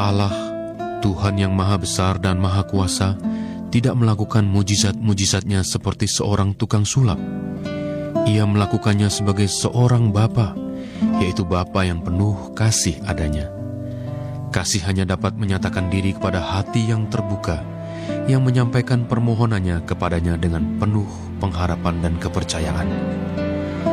Allah, Tuhan yang Maha Besar dan Maha Kuasa, tidak melakukan mujizat-mujizatnya seperti seorang tukang sulap. Ia melakukannya sebagai seorang Bapa, yaitu Bapa yang penuh kasih adanya. Kasih hanya dapat menyatakan diri kepada hati yang terbuka, yang menyampaikan permohonannya kepadanya dengan penuh pengharapan dan kepercayaan.